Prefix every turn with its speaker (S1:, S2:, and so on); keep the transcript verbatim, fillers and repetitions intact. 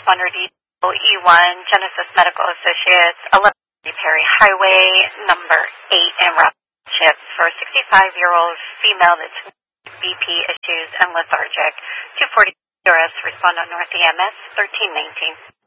S1: responder detail E one, Genesis Medical Associates, eleven Perry Highway, number eight in Rapid for a sixty-five-year-old female that's B P issues and lethargic. two forty U S respond on North E M S thirteen nineteen.